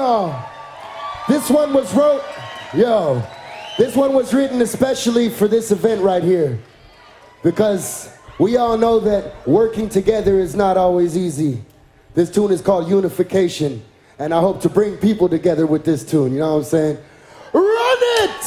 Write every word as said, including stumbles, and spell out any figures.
y'all. This one was wrote, yo, this one was written especially for this event right here. Because we all know that working together is not always easy. This tune is called Unification, and I hope to bring people together with this tune, you know what I'm saying? Run it!